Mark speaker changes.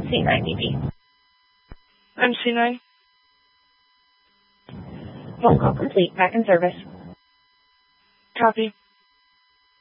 Speaker 1: C9, BB.
Speaker 2: I'm C9.
Speaker 1: Phone call complete. Back in service.
Speaker 2: Copy.